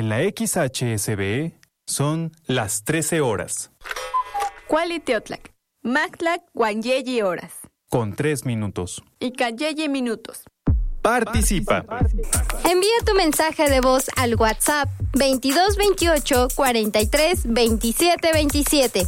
En la XHSB son las 13 horas. Cualiteotlac, Mactlac, Guanyeyi horas. Con 3 minutos. Y Cayeyi minutos. Participa. Envía tu mensaje de voz al WhatsApp 2228 43 27 27.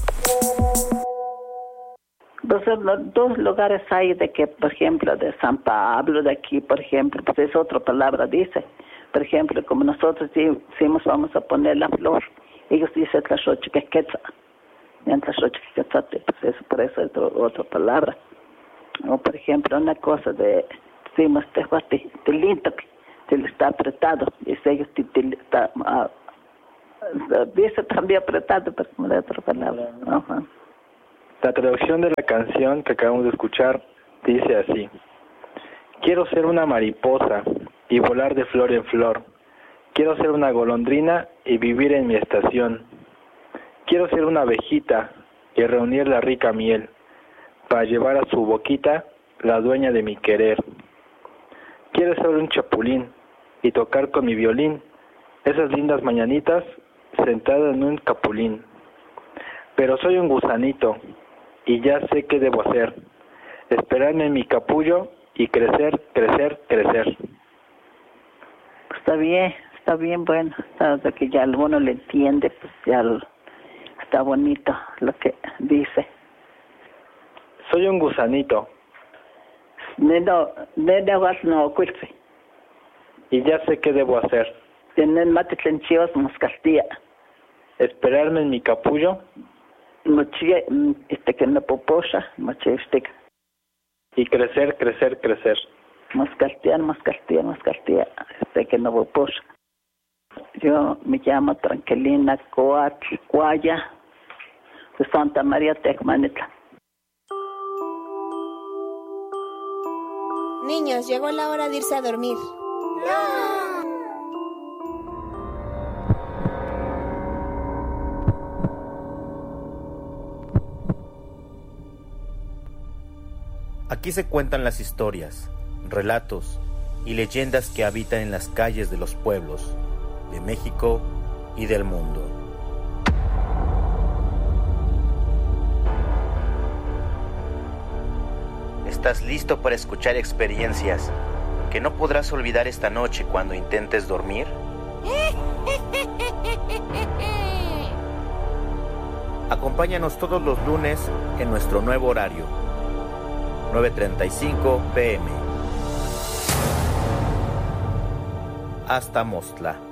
Pues dos lugares hay de que, por ejemplo, de San Pablo, de aquí, por ejemplo, pues es otra palabra, dice. Por ejemplo, como nosotros decimos, vamos a poner la flor. Ellos dicen tlaxochiquequetza. Tlaxochiquequetzate, pues eso, por eso es otra palabra. O, por ejemplo, una cosa de, decimos, tilintoc, til está apretado. Dice ellos, está, dice también apretado, pero como de otra palabra. Ajá. La traducción de la canción que acabamos de escuchar dice así: quiero ser una mariposa y volar de flor en flor. Quiero ser una golondrina y vivir en mi estación. Quiero ser una abejita y reunir la rica miel para llevar a su boquita la dueña de mi querer. Quiero ser un chapulín y tocar con mi violín esas lindas mañanitas sentado en un capulín. Pero soy un gusanito y ya sé qué debo hacer: esperarme en mi capullo y crecer, crecer, crecer. Está bien, bueno, hasta que ya alguno le entiende, pues ya está bonito lo que dice. Soy un gusanito. Y ya sé qué debo hacer: esperarme en mi capullo y crecer, crecer, crecer. Que no poposha. Yo me llamo Tranquilina Coatl Cuaya de Santa María Tecmanitla. Niños, llegó la hora de irse a dormir. ¡No! Aquí se cuentan las historias, relatos y leyendas que habitan en las calles de los pueblos de México y del mundo. ¿Estás listo para escuchar experiencias que no podrás olvidar esta noche cuando intentes dormir? Acompáñanos todos los lunes en nuestro nuevo horario, 9:35 p.m. Hasta Mostla.